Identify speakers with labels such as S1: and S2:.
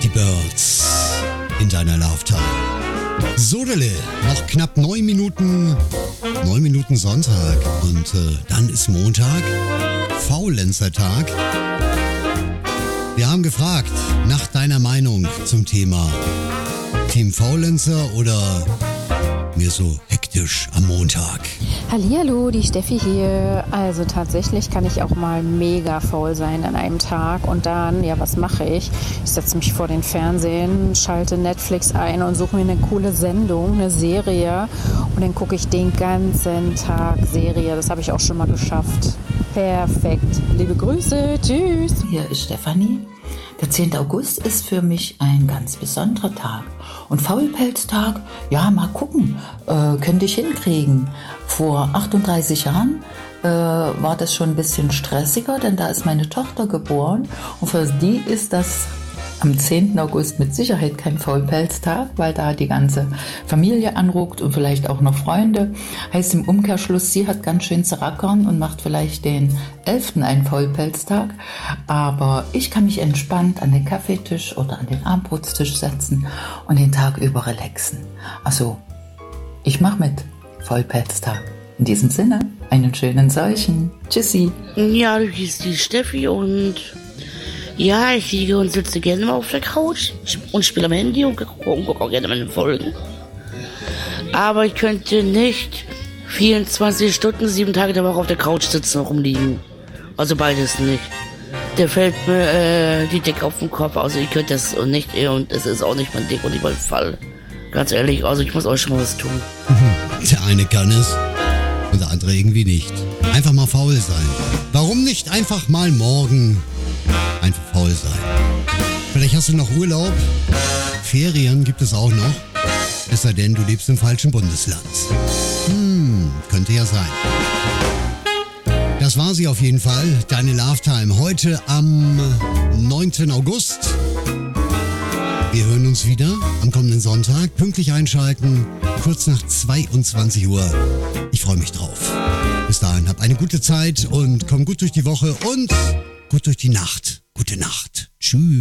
S1: Die Birds in deiner Lifetime. Sodele, noch knapp 9 Minuten Sonntag und dann ist Montag, Faulenzertag. Wir haben gefragt nach deiner Meinung zum Thema Team Faulenzer oder mir so hektisch am Montag.
S2: Hallihallo, die Steffi hier. Also tatsächlich kann ich auch mal mega faul sein an einem Tag und dann, ja, was mache ich? Ich setze mich vor den Fernsehen, schalte Netflix ein und suche mir eine coole Sendung, eine Serie und dann gucke ich den ganzen Tag Serie. Das habe ich auch schon mal geschafft. Perfekt. Liebe Grüße. Tschüss.
S3: Hier ist Stefanie. Der 10. August ist für mich ein ganz besonderer Tag. Und Faulpelztag, ja, mal gucken, könnte ich hinkriegen. Vor 38 Jahren war das schon ein bisschen stressiger, denn da ist meine Tochter geboren. Und für die ist das am 10. August mit Sicherheit kein Faulpelztag, weil da die ganze Familie anruckt und vielleicht auch noch Freunde. Heißt im Umkehrschluss, sie hat ganz schön zu rackern und macht vielleicht den 11. einen Faulpelztag. Aber ich kann mich entspannt an den Kaffeetisch oder an den Abendbrotstisch setzen und den Tag über relaxen. Also, ich mache mit Faulpelztag. In diesem Sinne, einen schönen solchen. Tschüssi.
S4: Ja, hier ist die Steffi und ja, ich liege und sitze gerne mal auf der Couch und spiele am Handy und gucke auch gerne meine Folgen. Aber ich könnte nicht 24 Stunden, 7 Tage der Woche auf der Couch sitzen und rumliegen. Also beides nicht. Da fällt mir die Decke auf den Kopf. Also ich könnte das nicht und es ist auch nicht mein Dick und nicht mein Fall. Ganz ehrlich, also ich muss euch schon mal was tun.
S1: Der eine kann es und der andere irgendwie nicht. Einfach mal faul sein. Warum nicht einfach mal morgen einfach faul sein? Vielleicht hast du noch Urlaub. Ferien gibt es auch noch. Es sei denn, du lebst im falschen Bundesland. Könnte ja sein. Das war sie auf jeden Fall. Deine Lifetime. Heute am 9. August. Wir hören uns wieder am kommenden Sonntag. Pünktlich einschalten. Kurz nach 22 Uhr. Ich freue mich drauf. Bis dahin, hab eine gute Zeit und komm gut durch die Woche und gut durch die Nacht. Gute Nacht. Tschüss.